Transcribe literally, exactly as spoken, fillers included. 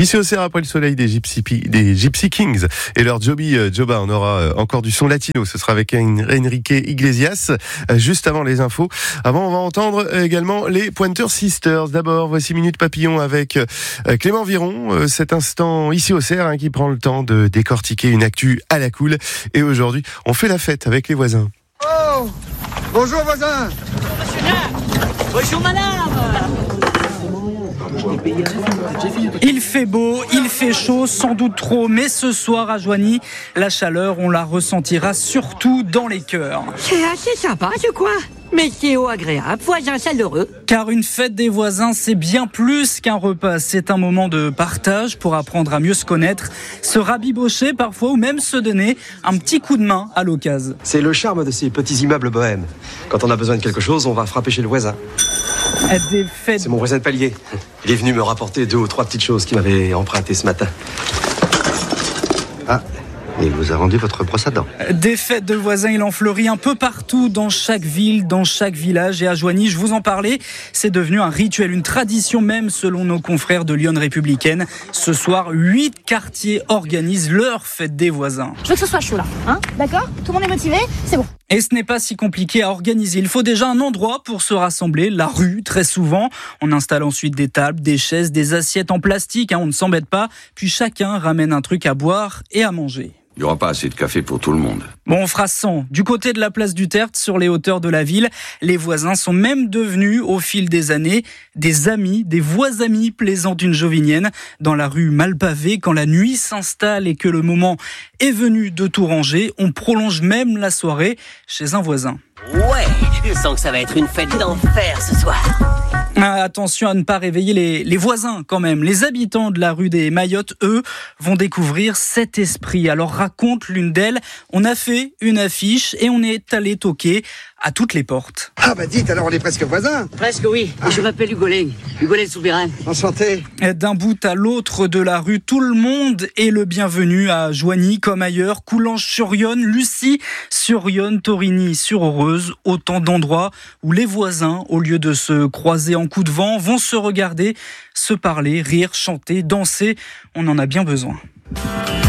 Ici au Serre, après le soleil des Gypsy, des Gypsy Kings et leur Joby Joba, on aura encore du son latino. Ce sera avec Enrique Iglesias, juste avant les infos. Avant, on va entendre également les Pointer Sisters. D'abord, voici Minute Papillon avec Clément Viron. Cet instant ici au Serre, hein, qui prend le temps de décortiquer une actu à la cool. Et aujourd'hui, on fait la fête avec les voisins. Oh, bonjour voisins. Bonjour madame. Il fait beau, il fait chaud, sans doute trop, mais ce soir à Joigny, la chaleur, on la ressentira surtout dans les cœurs. C'est assez sympa, je crois. Météo agréable, voisins chaleureux. Car une fête des voisins, c'est bien plus qu'un repas. C'est un moment de partage pour apprendre à mieux se connaître, se rabibocher parfois ou même se donner un petit coup de main à l'occasion. C'est le charme de ces petits immeubles bohèmes. Quand on a besoin de quelque chose, on va frapper chez le voisin. Des fêtes... C'est mon voisin de palier. Il est venu me rapporter deux ou trois petites choses qu'il m'avait empruntées ce matin. Ah, il vous a rendu votre brosse à dents. Des fêtes de voisins, il en fleurit un peu partout, dans chaque ville, dans chaque village. Et à Joigny, je vous en parlais, c'est devenu un rituel, une tradition même selon nos confrères de Lyon Républicaine. Ce soir, huit quartiers organisent leur fête des voisins. Je veux que ce soit chaud là, hein ? D'accord ? Tout le monde est motivé ? C'est bon. Et ce n'est pas si compliqué à organiser. Il faut déjà un endroit pour se rassembler, la rue, très souvent. On installe ensuite des tables, des chaises, des assiettes en plastique, hein, on ne s'embête pas. Puis chacun ramène un truc à boire et à manger. Il n'y aura pas assez de café pour tout le monde. Bon, on fera cent. Du côté de la place du Tertre, sur les hauteurs de la ville, les voisins sont même devenus, au fil des années, des amis, des voix amis, plaisante une jovinienne. Dans la rue mal pavée, quand la nuit s'installe et que le moment est venu de tout ranger, on prolonge même la soirée chez un voisin. Ouais, je sens que ça va être une fête d'enfer ce soir. Ah, attention à ne pas réveiller les, les voisins quand même. Les habitants de la rue des Maillottes, eux, vont découvrir cet esprit. Alors raconte l'une d'elles, on a fait une affiche et on est allé toquer à toutes les portes. Ah bah dites, alors on est presque voisins. Presque oui, ah. Je m'appelle Hugolin, Hugolin Soubirin. Enchanté. D'un bout à l'autre de la rue, tout le monde est le bienvenu à Joigny comme ailleurs. Coulanges-sur-Yonne, Lucie, sur Yonne, Torigny, sur Heureuse, autant d'endroits où les voisins, au lieu de se croiser en coup de vent, vont se regarder, se parler, rire, chanter, danser. On en a bien besoin.